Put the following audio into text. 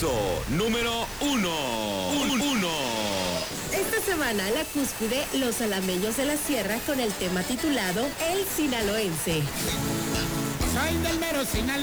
Puesto número 1. Esta semana la cúspide, los alameños de la sierra con el tema titulado El Sinaloense. Soy del mero Sinaloa.